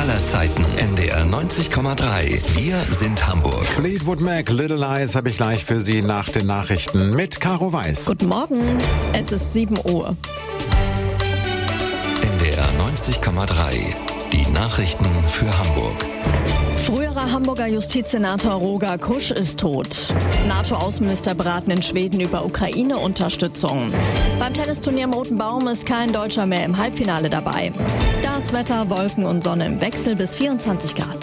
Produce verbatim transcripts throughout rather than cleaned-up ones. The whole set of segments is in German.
aller Zeiten. N D R neunzig Komma drei. Wir sind Hamburg. Fleetwood Mac, Little Lies habe ich gleich für Sie nach den Nachrichten mit Caro Weiß. Guten Morgen, es ist sieben Uhr. N D R neunzig Komma drei. Die Nachrichten für Hamburg. Früherer Hamburger Justizsenator Roger Kusch ist tot. NATO-Außenminister beraten in Schweden über Ukraine-Unterstützung. Beim Tennisturnier am Roten Baum ist kein Deutscher mehr im Halbfinale dabei. Das Wetter, Wolken und Sonne im Wechsel bis vierundzwanzig Grad.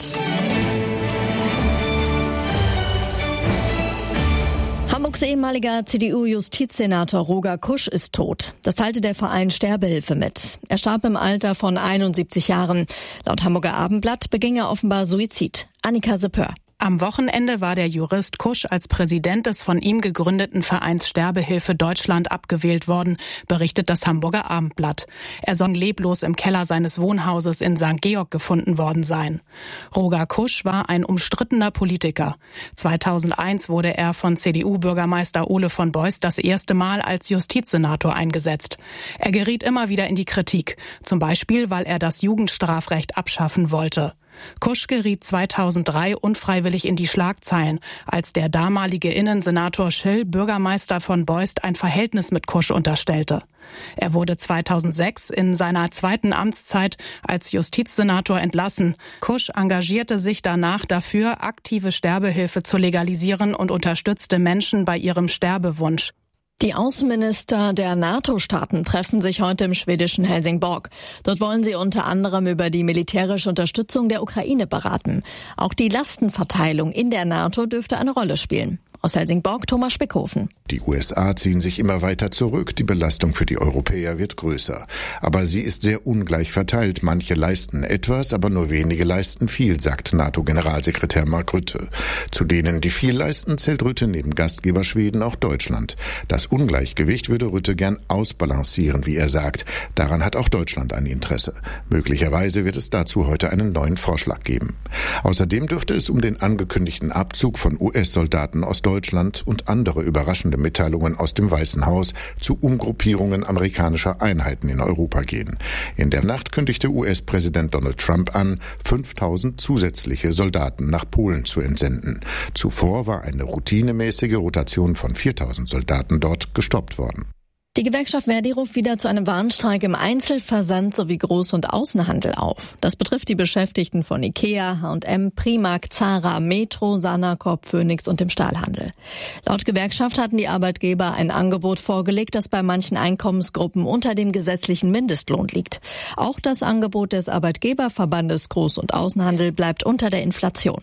Hamburgs ehemaliger C D U-Justizsenator Roger Kusch ist tot. Das teilte der Verein Sterbehilfe mit. Er starb im Alter von einundsiebzig Jahren. Laut Hamburger Abendblatt beging er offenbar Suizid. Annika Seppör. Am Wochenende war der Jurist Kusch als Präsident des von ihm gegründeten Vereins Sterbehilfe Deutschland abgewählt worden, berichtet das Hamburger Abendblatt. Er soll leblos im Keller seines Wohnhauses in Sankt Georg gefunden worden sein. Roger Kusch war ein umstrittener Politiker. zweitausendeins wurde er von C D U-Bürgermeister Ole von Beust das erste Mal als Justizsenator eingesetzt. Er geriet immer wieder in die Kritik, zum Beispiel, weil er das Jugendstrafrecht abschaffen wollte. Kusch geriet zweitausenddrei unfreiwillig in die Schlagzeilen, als der damalige Innensenator Schill Bürgermeister von Beust ein Verhältnis mit Kusch unterstellte. Er wurde zweitausendsechs in seiner zweiten Amtszeit als Justizsenator entlassen. Kusch engagierte sich danach dafür, aktive Sterbehilfe zu legalisieren und unterstützte Menschen bei ihrem Sterbewunsch. Die Außenminister der NATO-Staaten treffen sich heute im schwedischen Helsingborg. Dort wollen sie unter anderem über die militärische Unterstützung der Ukraine beraten. Auch die Lastenverteilung in der NATO dürfte eine Rolle spielen. Aus Helsingborg, Thomas Spickhofen. Die U S A ziehen sich immer weiter zurück. Die Belastung für die Europäer wird größer. Aber sie ist sehr ungleich verteilt. Manche leisten etwas, aber nur wenige leisten viel, sagt NATO-Generalsekretär Mark Rutte. Zu denen, die viel leisten, zählt Rutte neben Gastgeber Schweden auch Deutschland. Das Ungleichgewicht würde Rutte gern ausbalancieren, wie er sagt. Daran hat auch Deutschland ein Interesse. Möglicherweise wird es dazu heute einen neuen Vorschlag geben. Außerdem dürfte es um den angekündigten Abzug von U S-Soldaten aus Deutschland und andere überraschende Mitteilungen aus dem Weißen Haus zu Umgruppierungen amerikanischer Einheiten in Europa gehen. In der Nacht kündigte U S-Präsident Donald Trump an, fünftausend zusätzliche Soldaten nach Polen zu entsenden. Zuvor war eine routinemäßige Rotation von viertausend Soldaten dort gestoppt worden. Die Gewerkschaft Verdi ruft wieder zu einem Warnstreik im Einzelversand sowie Groß- und Außenhandel auf. Das betrifft die Beschäftigten von Ikea, H und M, Primark, Zara, Metro, Sanakop, Phoenix und dem Stahlhandel. Laut Gewerkschaft hatten die Arbeitgeber ein Angebot vorgelegt, das bei manchen Einkommensgruppen unter dem gesetzlichen Mindestlohn liegt. Auch das Angebot des Arbeitgeberverbandes Groß- und Außenhandel bleibt unter der Inflation.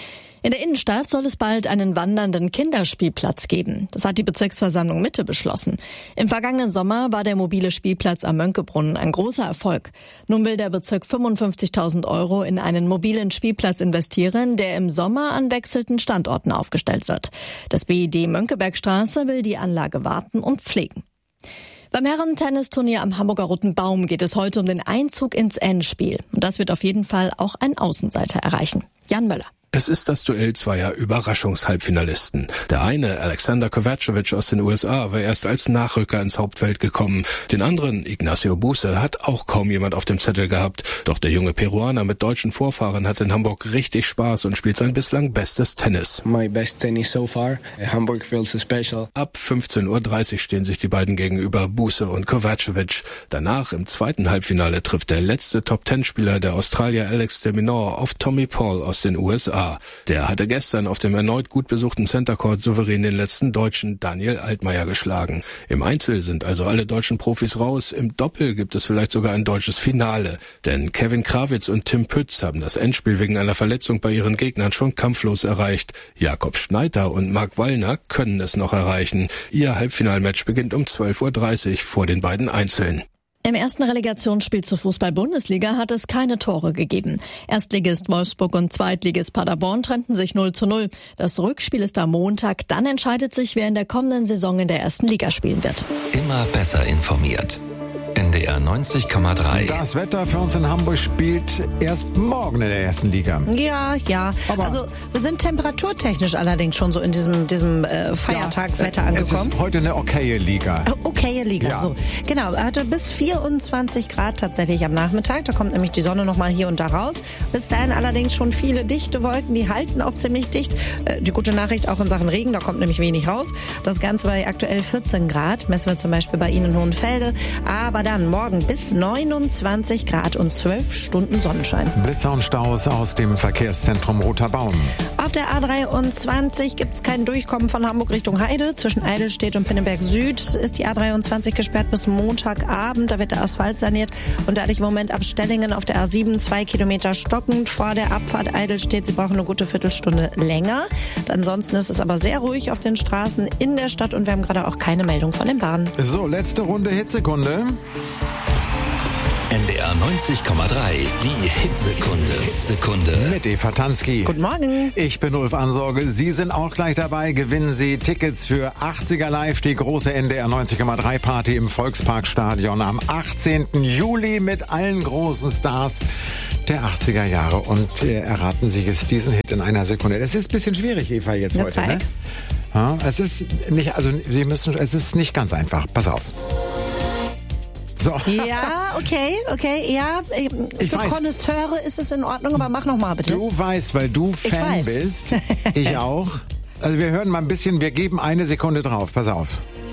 In der Innenstadt soll es bald einen wandernden Kinderspielplatz geben. Das hat die Bezirksversammlung Mitte beschlossen. Im vergangenen Sommer war der mobile Spielplatz am Mönckebrunn ein großer Erfolg. Nun will der Bezirk fünfundfünfzigtausend Euro in einen mobilen Spielplatz investieren, der im Sommer an wechselnden Standorten aufgestellt wird. Das B I D Mönckebergstraße will die Anlage warten und pflegen. Beim Herren-Tennisturnier am Hamburger Roten Baum geht es heute um den Einzug ins Endspiel. Und das wird auf jeden Fall auch ein Außenseiter erreichen. Jan Möller. Es ist das Duell zweier Überraschungshalbfinalisten. Der eine, Alexander Kovacevic aus den U S A, war erst als Nachrücker ins Hauptfeld gekommen. Den anderen, Ignacio Buse, hat auch kaum jemand auf dem Zettel gehabt. Doch der junge Peruaner mit deutschen Vorfahren hat in Hamburg richtig Spaß und spielt sein bislang bestes Tennis. My best tennis so far. Hamburg feels special. Ab fünfzehn Uhr dreißig stehen sich die beiden gegenüber, Buse und Kovacevic. Danach, im zweiten Halbfinale, trifft der letzte Top-Ten-Spieler, der Australier Alex de Minaur, auf Tommy Paul aus den U S A. Der hatte gestern auf dem erneut gut besuchten Center Court souverän den letzten Deutschen Daniel Altmaier geschlagen. Im Einzel sind also alle deutschen Profis raus. Im Doppel gibt es vielleicht sogar ein deutsches Finale. Denn Kevin Krawitz und Tim Pütz haben das Endspiel wegen einer Verletzung bei ihren Gegnern schon kampflos erreicht. Jakob Schneider und Marc Wallner können es noch erreichen. Ihr Halbfinalmatch beginnt um zwölf Uhr dreißig vor den beiden Einzeln. Im ersten Relegationsspiel zur Fußball-Bundesliga hat es keine Tore gegeben. Erstligist Wolfsburg und Zweitligist Paderborn trennten sich null zu null. Das Rückspiel ist am Montag. Dann entscheidet sich, wer in der kommenden Saison in der ersten Liga spielen wird. Immer besser informiert. N D R neunzig Komma drei. Das Wetter für uns in Hamburg spielt erst morgen in der ersten Liga. Ja, ja. Aber also wir sind temperaturtechnisch allerdings schon so in diesem, diesem äh, Feiertagswetter ja, angekommen. Es ist heute eine okaye Liga. Okay, Liga, Ja. so. Genau, hatte bis vierundzwanzig Grad tatsächlich am Nachmittag. Da kommt nämlich die Sonne noch mal hier und da raus. Bis dahin allerdings schon viele dichte Wolken, die halten auch ziemlich dicht. Äh, die gute Nachricht auch in Sachen Regen, da kommt nämlich wenig raus. Das Ganze bei aktuell vierzehn Grad, messen wir zum Beispiel bei Ihnen in Hohenfelde. Aber dann morgen bis neunundzwanzig Grad und zwölf Stunden Sonnenschein. Blitzer und Staus aus dem Verkehrszentrum Roter Baum. Auf der A dreiundzwanzig gibt es kein Durchkommen von Hamburg Richtung Heide. Zwischen Eidelstedt und Pinneberg Süd ist die A dreiundzwanzig gesperrt bis Montagabend. Da wird der Asphalt saniert und dadurch im Moment ab Stellingen auf der A sieben zwei Kilometer stockend vor der Abfahrt Eidelstedt. Sie brauchen eine gute Viertelstunde länger. Ansonsten ist es aber sehr ruhig auf den Straßen in der Stadt und wir haben gerade auch keine Meldung von den Bahnen. So, letzte Runde Hitzekunde. N D R neunzig Komma drei, die Hitzekunde. Hitzekunde. Mit Eva Tansky. Guten Morgen. Ich bin Ulf Ansorge. Sie sind auch gleich dabei. Gewinnen Sie Tickets für achtziger Live, die große N D R neunzig Komma drei Party im Volksparkstadion am achtzehnten Juli mit allen großen Stars der achtziger Jahre. Und äh, erraten Sie jetzt diesen Hit in einer Sekunde. Das ist ein bisschen schwierig, Eva, jetzt Na, heute. zeig. Ne? Ja, es ist nicht, also Sie müssen, es ist nicht ganz einfach. Pass auf. So. Ja, okay, okay, ja. Ich Für weiß. Konnoisseure ist es in Ordnung, aber mach noch mal bitte. Du weißt, weil du Ich Fan weiß. bist. Ich auch. Also wir hören mal ein bisschen, wir geben eine Sekunde drauf. Pass auf.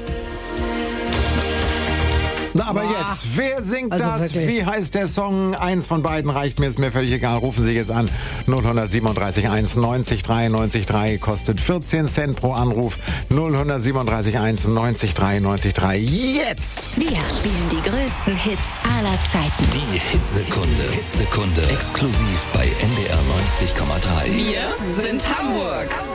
Na, aber Boah. jetzt, wer singt Also das? wirklich. Wie heißt der Song? Eins von beiden reicht mir, ist mir völlig egal. Rufen Sie jetzt an. null siebenunddreißig eins neunzig drei neunzig drei kostet vierzehn Cent pro Anruf. null siebenunddreißig eins neunzig drei neunzig drei. Jetzt! Wir spielen die größten Hits aller Zeiten. Die Hitzekunde. Hitzekunde. Exklusiv bei N D R neunzig Komma drei. Wir sind Hamburg.